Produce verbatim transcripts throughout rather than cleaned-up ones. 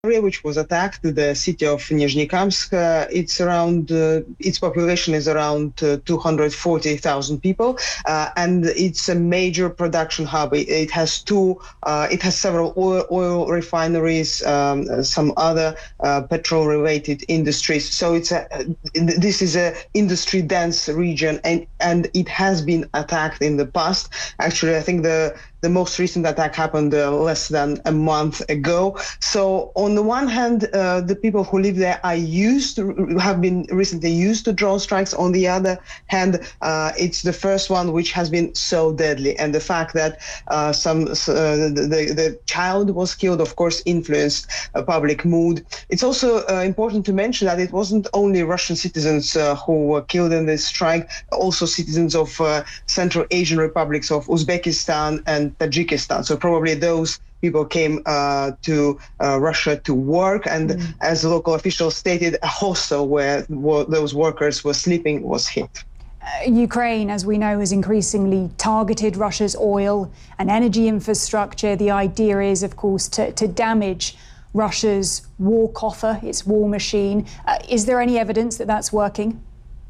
area which was attacked, the city of Nizhnekamsk. Uh, it's around, uh, its population is around uh, two hundred forty thousand people, uh, and it's a major production hub. It, it has two, uh, it has several oil, oil refineries, um, some other uh, petrol-related industries. So it's a, this is a industry-dense region, and and it has been attacked in the past. Actually, I think the The most recent attack happened uh, less than a month ago. So on the one hand, uh, the people who live there are used to, have been recently used to drone strikes. On the other hand, uh, it's the first one which has been so deadly. And the fact that uh, some uh, the, the child was killed, of course, influenced uh, public mood. It's also uh, important to mention that it wasn't only Russian citizens uh, who were killed in this strike, also citizens of uh, Central Asian republics of Uzbekistan and Tajikistan. So probably those people came uh, to uh, Russia to work, and mm. as local officials stated, a hostel where those workers were sleeping was hit. Uh, Ukraine, as we know, has increasingly targeted Russia's oil and energy infrastructure. The idea is, of course, to, to damage Russia's war coffer, its war machine. Uh, is there any evidence that that's working?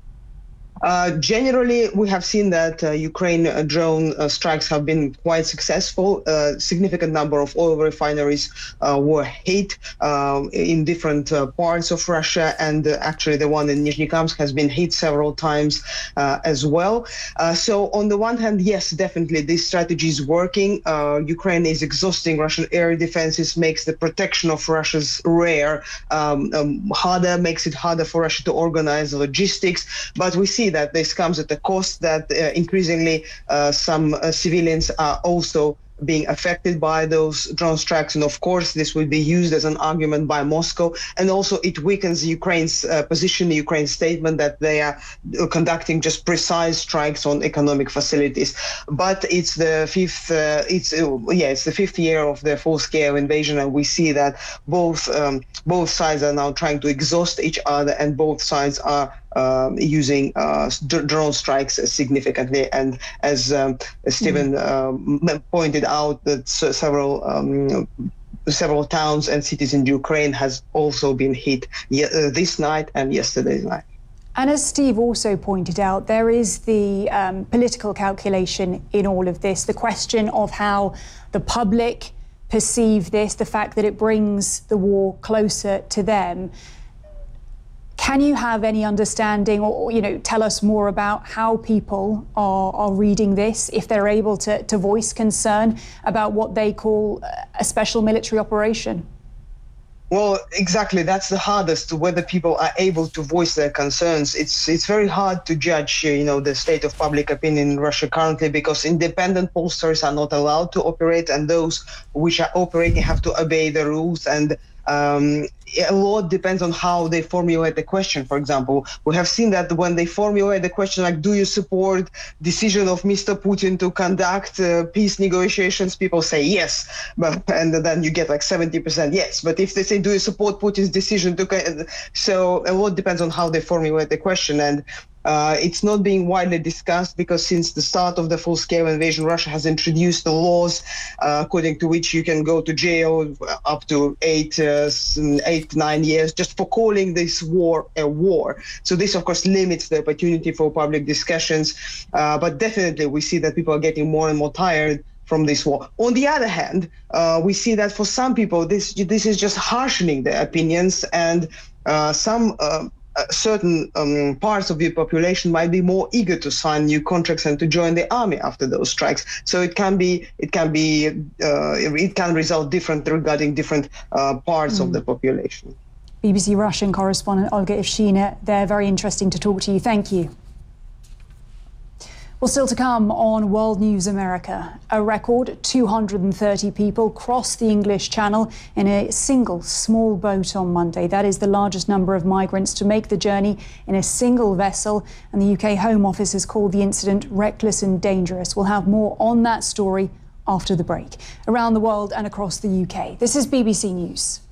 Uh, generally, we have seen that uh, Ukraine uh, drone uh, strikes have been quite successful. A uh, significant number of oil refineries uh, were hit uh, in different uh, parts of Russia, and uh, actually the one in Nizhnekamsk has been hit several times uh, as well. Uh, so on the one hand, yes, definitely this strategy is working. Uh, Ukraine is exhausting Russian air defenses, makes the protection of Russia's rear um, um, harder, makes it harder for Russia to organize logistics. But we see that this comes at a cost, that uh, increasingly uh, some uh, civilians are also being affected by those drone strikes. And of course, this will be used as an argument by Moscow. And also it weakens Ukraine's uh, position, Ukraine's statement that they are conducting just precise strikes on economic facilities. But it's the fifth, uh, it's uh, yeah, it's the fifth year of the full-scale invasion, and we see that both um, both sides are now trying to exhaust each other, and both sides are Um, using uh, drone strikes significantly. And as um, Stephen um, pointed out, that several um, several towns and cities in Ukraine has also been hit ye uh, this night and yesterday's night. And as Steve also pointed out, there is the um, political calculation in all of this, the question of how the public perceive this, the fact that it brings the war closer to them. Can you have any understanding, or, you know, tell us more about how people are, are reading this, if they're able to, to voice concern about what they call a special military operation? Well, exactly. That's the hardest, whether people are able to voice their concerns. It's it's very hard to judge, you know, the state of public opinion in Russia currently, because independent pollsters are not allowed to operate, and those which are operating have to obey the rules. And Um, a lot depends on how they formulate the question. For example, we have seen that when they formulate the question like, do you support decision of Mister Putin to conduct uh, peace negotiations, people say yes, but and then you get like seventy percent yes. But if they say, do you support Putin's decision to, so a lot depends on how they formulate the question. And Uh, it's not being widely discussed because since the start of the full-scale invasion, Russia has introduced the laws uh, according to which you can go to jail up to eight, uh, eight, nine years just for calling this war a war. So this, of course, limits the opportunity for public discussions. Uh, but definitely, we see that people are getting more and more tired from this war. On the other hand, uh, we see that for some people, this this is just harshening their opinions, and uh, some. Uh, Uh, certain um, parts of the population might be more eager to sign new contracts and to join the army after those strikes. So it can be, it can be, uh, it can result different regarding different uh, parts mm. of the population. B B C Russian correspondent Olga Ivshina, they're very interesting to talk to you. Thank you. Well, still to come on World News America, a record two hundred thirty people crossed the English Channel in a single small boat on Monday. That is the largest number of migrants to make the journey in a single vessel, and the U K Home Office has called the incident reckless and dangerous. We'll have more on that story after the break. Around the world and across the U K, this is B B C News.